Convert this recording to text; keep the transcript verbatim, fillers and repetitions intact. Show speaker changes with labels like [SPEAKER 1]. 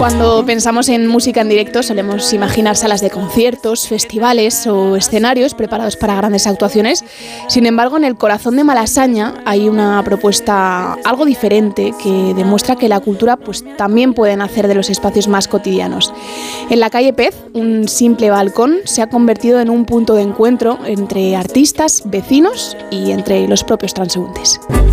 [SPEAKER 1] Cuando pensamos en música en directo solemos imaginar salas de conciertos, festivales o escenarios preparados para grandes actuaciones. Sin embargo, en el corazón de Malasaña hay una propuesta algo diferente que demuestra que la cultura pues, también puede nacer de los espacios más cotidianos. En la calle Pez, un simple balcón se ha convertido en un punto de encuentro entre artistas, vecinos y entre los propios transeúntes.